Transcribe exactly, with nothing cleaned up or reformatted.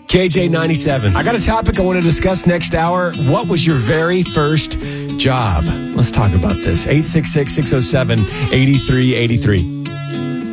K J ninety-seven. I got a topic I want to discuss next hour. What was your very first job? Let's talk about this. eight six six, six oh seven, eight three eight three.